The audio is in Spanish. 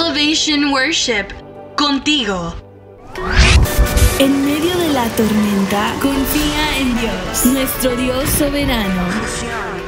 Elevation Worship, contigo. En medio de la tormenta, confía en Dios, nuestro Dios soberano.